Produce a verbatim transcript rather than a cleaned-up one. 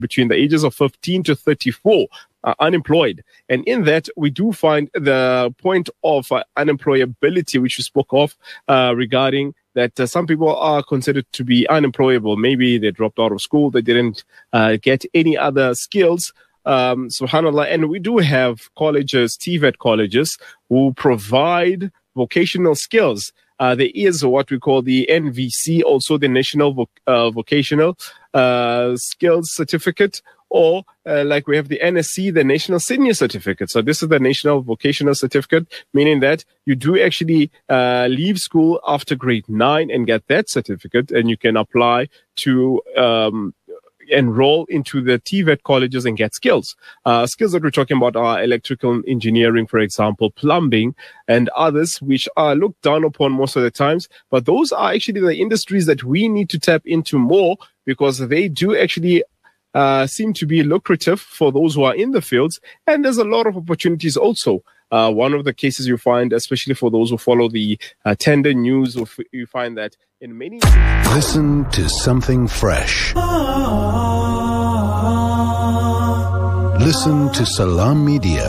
between the ages of fifteen to thirty-four are unemployed. And in that, we do find the point of uh, unemployability, which we spoke of uh, regarding that uh, some people are considered to be unemployable. Maybe they dropped out of school, they didn't uh, get any other skills. Um, subhanAllah. And we do have colleges, T V E T colleges, who provide vocational skills. Uh, there is what we call the N V C, also the National Voc- uh, Vocational uh, Skills Certificate, or uh, like we have the N S C, the National Senior Certificate. So this is the National Vocational Certificate, meaning that you do actually uh, leave school after grade nine and get that certificate, and you can apply to um, enroll into the T V E T colleges and get skills. Uh, skills that we're talking about are electrical engineering, for example, plumbing, and others, which are looked down upon most of the times. But those are actually the industries that we need to tap into more, because they do actually uh, seem to be lucrative for those who are in the fields. And there's a lot of opportunities also. Uh, one of the cases you find, especially for those who follow the uh, tender news, you find that in many... Listen to something fresh. Listen to Salam Media.